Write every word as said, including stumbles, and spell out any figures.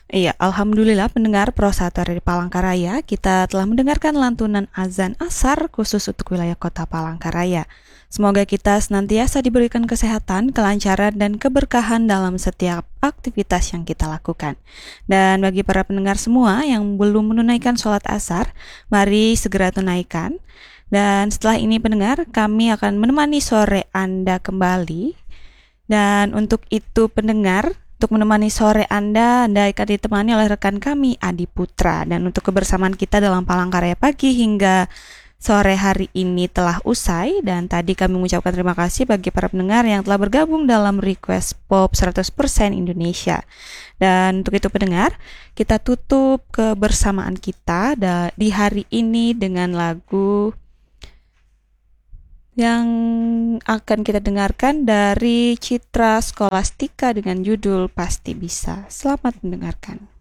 Iya, alhamdulillah pendengar Prosata dari Palangkaraya, kita telah mendengarkan lantunan azan asar khusus untuk wilayah kota Palangkaraya. Semoga kita senantiasa diberikan kesehatan, kelancaran, dan keberkahan dalam setiap aktivitas yang kita lakukan. Dan bagi para pendengar semua yang belum menunaikan sholat asar, mari segera tunaikan. Dan setelah ini pendengar, kami akan menemani sore Anda kembali. Dan untuk itu pendengar, untuk menemani sore Anda, Anda akan ditemani oleh rekan kami, Adi Putra. Dan untuk kebersamaan kita dalam Palangkaraya pagi hingga sore hari ini telah usai. Dan tadi kami mengucapkan terima kasih bagi para pendengar yang telah bergabung dalam Request Pop seratus persen Indonesia. Dan untuk itu pendengar, kita tutup kebersamaan kita di hari ini dengan lagu yang akan kita dengarkan dari Citra Skolastika dengan judul Pasti Bisa. Selamat mendengarkan.